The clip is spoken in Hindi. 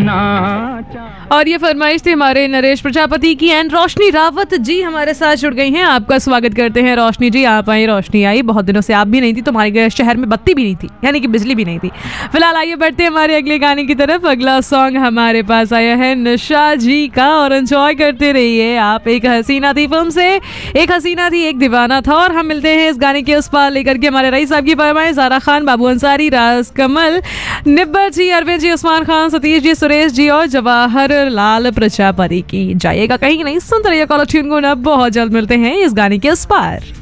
और ये फरमाइश थी हमारे नरेश प्रजापति की एंड रोशनी रावत जी हमारे साथ जुड़ गई हैं। आपका स्वागत करते हैं रोशनी जी। आप आई, रोशनी आई, बहुत दिनों से आप भी नहीं थी, तो हमारे शहर में बत्ती भी नहीं थी, यानी कि बिजली भी नहीं थी। फिलहाल आइए बढ़ते हैं हमारे अगले गाने की तरफ। अगला सॉन्ग हमारे पास आया है निशा जी का और एंजॉय करते रहिए आप। एक हसीना थी फिल्म से, एक हसीना थी एक दीवाना था। और हम मिलते हैं इस गाने के उस पार लेकर के हमारे रईस साहब की फरमाइश, ज़ारा खान, बाबू अंसारी, राज कमल, निब्बर जी, अरविंद जी, उस्मान खान, सतीश जी, सुरेश जी और जवाहर लाल प्रजापति की। जाइएगा कहीं नहीं, सुनते रहिए कॉलर ट्यून को। ना बहुत जल्द मिलते हैं इस गाने के उस पार।